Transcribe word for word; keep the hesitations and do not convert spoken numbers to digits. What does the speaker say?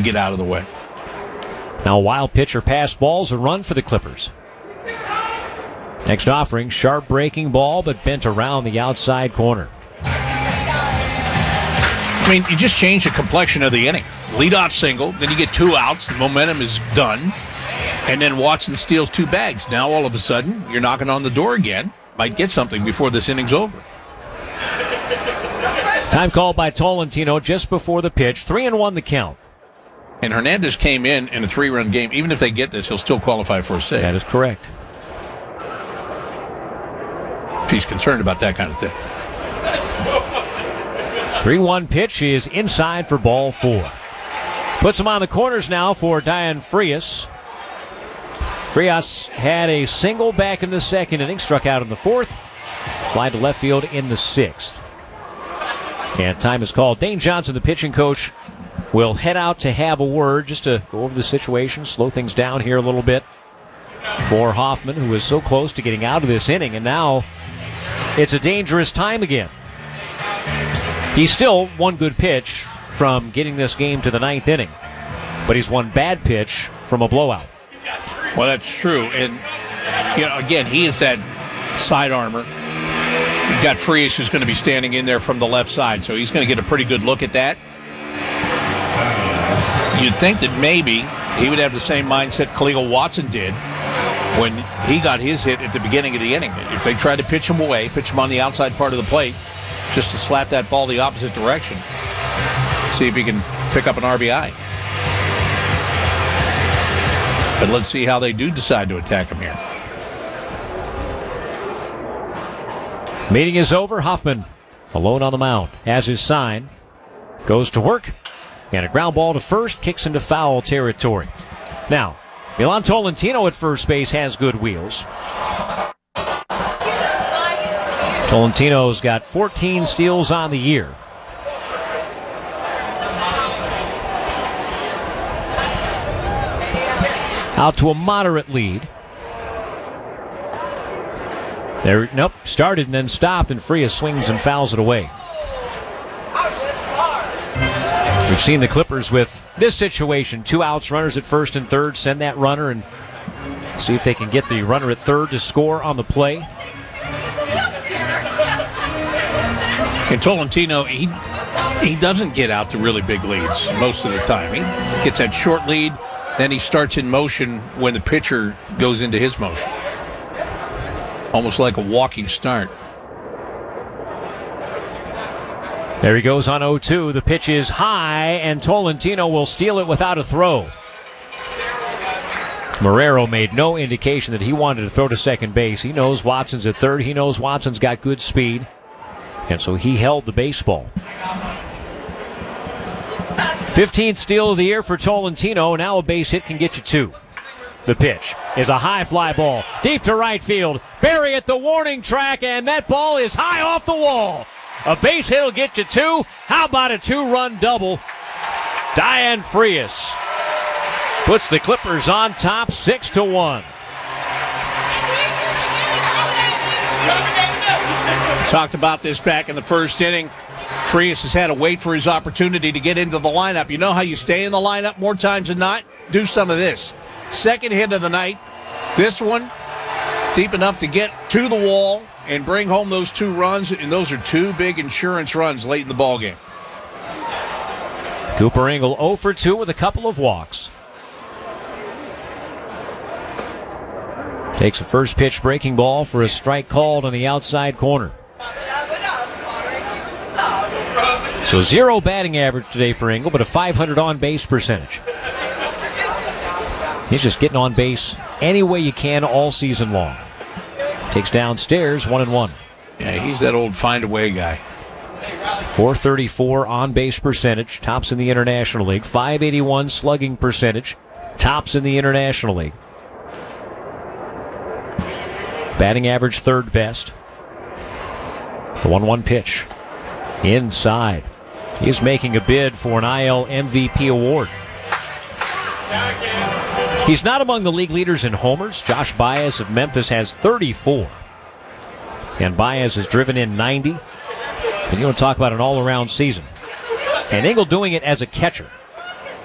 get out of the way. Now a wild pitch or pass ball's a run for the Clippers. Next offering, sharp breaking ball, but bent around the outside corner. I mean, you just change the complexion of the inning. Leadoff single, then you get two outs, the momentum is done, and then Watson steals two bags. Now all of a sudden, you're knocking on the door again. Might get something before this inning's over. Time called by Tolentino just before the pitch. Three and one the count. And Hernandez came in in a three-run game. Even if they get this, he'll still qualify for a save. That is correct. If he's concerned about that kind of thing. three one pitch is inside for ball four. Puts him on the corners now for Diane Frias. Frias had a single back in the second inning, struck out in the fourth, fly to left field in the sixth. And time is called. Dane Johnson, the pitching coach, will head out to have a word just to go over the situation, slow things down here a little bit for Hoffman, who is so close to getting out of this inning. And now it's a dangerous time again. He's still one good pitch from getting this game to the ninth inning, but he's one bad pitch from a blowout. Well, that's true. And, you know, again, he is that side armor. You've got Frias who's going to be standing in there from the left side, so he's going to get a pretty good look at that. You'd think that maybe he would have the same mindset Khalil Watson did when he got his hit at the beginning of the inning. If they tried to pitch him away, pitch him on the outside part of the plate, just to slap that ball the opposite direction, see if he can pick up an R B I. But let's see how they do decide to attack him here. Meeting is over. Hoffman alone on the mound. Has his sign. Goes to work. And a ground ball to first. Kicks into foul territory. Now, Milan Tolentino at first base has good wheels. Tolentino's got fourteen steals on the year. Out to a moderate lead. There, nope, started and then stopped, and Frias swings and fouls it away. We've seen the Clippers with this situation. Two outs, runners at first and third. Send that runner and see if they can get the runner at third to score on the play. And Tolentino, he he doesn't get out to really big leads most of the time. He gets that short lead, then he starts in motion when the pitcher goes into his motion. Almost like a walking start. There he goes on oh two. The pitch is high, and Tolentino will steal it without a throw. Marrero made no indication that he wanted to throw to second base. He knows Watson's at third. He knows Watson's got good speed. And so he held the baseball. fifteenth steal of the year for Tolentino. Now a base hit can get you two. The pitch is a high fly ball deep to right field. Barry at the warning track, and that ball is high off the wall. A base hit will get you two. How about a two-run double? Diane Frias puts the Clippers on top six to one. Talked about this back in the first inning. Frias has had to wait for his opportunity to get into the lineup. You know how you stay in the lineup more times than not? Do some of this. Second hit of the night. This one, deep enough to get to the wall and bring home those two runs, and those are two big insurance runs late in the ballgame. Cooper Engel oh for two with a couple of walks. Takes a first pitch breaking ball for a strike called on the outside corner. So zero batting average today for Engel, but a five hundred on-base percentage. He's just getting on base any way you can all season long. Takes downstairs, one and one. Yeah, he's that old find-a-way guy. four thirty-four on-base percentage, tops in the International League. five eighty-one slugging percentage, tops in the International League. Batting average third best. The one one pitch. Inside. He's making a bid for an I L M V P award. He's not among the league leaders in homers. Josh Baez of Memphis has thirty-four. And Baez has driven in ninety. And you want to talk about an all-around season. And Engel doing it as a catcher.